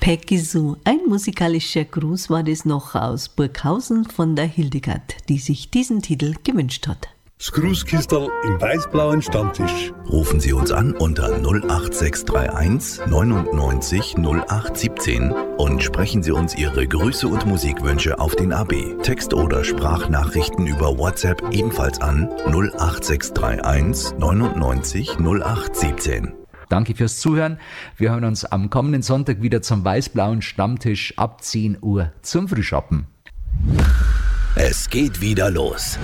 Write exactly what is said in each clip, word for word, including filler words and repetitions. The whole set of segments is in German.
Päckisu, ein musikalischer Gruß war das noch aus Burghausen von der Hildegard, die sich diesen Titel gewünscht hat. Das Grußkistel im weiß-blauen Stammtisch. Rufen Sie uns an unter null acht sechs drei eins neunundneunzig null acht siebzehn und sprechen Sie uns Ihre Grüße und Musikwünsche auf den A B. Text- oder Sprachnachrichten über WhatsApp ebenfalls an null acht sechs drei eins neunundneunzig null acht siebzehn. Danke fürs Zuhören. Wir hören uns am kommenden Sonntag wieder zum weiß-blauen Stammtisch ab zehn Uhr zum Frühschoppen. Es geht wieder los.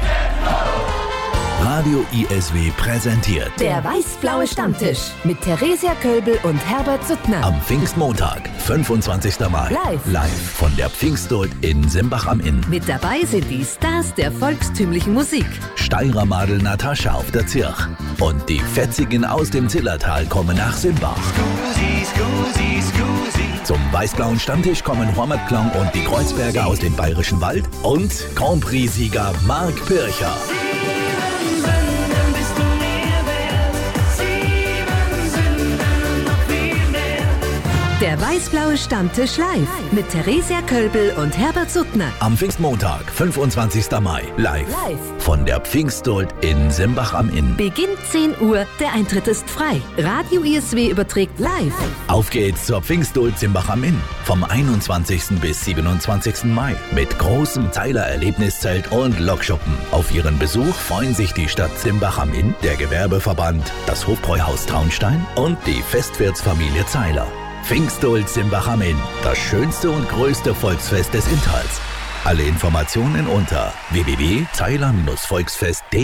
Radio I S W präsentiert Der weiß-blaue Stammtisch mit Theresia Kölbel und Herbert Suttner. Am Pfingstmontag, fünfundzwanzigsten Mai. Live. Live von der Pfingsthut in Simbach am Inn. Mit dabei sind die Stars der volkstümlichen Musik. Steirer Madel Natascha auf der Zirch. Und die Fetzigen aus dem Zillertal kommen nach Simbach. Scusi, scusi, scusi. Zum weiß-blauen Stammtisch kommen Hormat Klang und die Kreuzberger aus dem Bayerischen Wald und Grand Prix-Sieger Mark Pircher. Der weiß-blaue Stammtisch live mit Theresia Kölbel und Herbert Suttner. Am Pfingstmontag, fünfundzwanzigsten Mai. Live. Live. Von der Pfingsthut in Simbach am Inn. Beginnt zehn Uhr, der Eintritt ist frei. Radio I S W überträgt live. Auf geht's zur Pfingsthut Simbach am Inn. Vom einundzwanzigsten bis siebenundzwanzigsten Mai. Mit großem Zeiler Erlebniszelt und Lokschuppen. Auf Ihren Besuch freuen sich die Stadt Simbach am Inn, der Gewerbeverband, das Hofbräuhaus Traunstein und die Festwirtsfamilie Zeiler. Pfingsthut Simbach am Inn, das schönste und größte Volksfest des Inntals. Alle Informationen unter w w w punkt zeiler Bindestrich volksfest punkt de.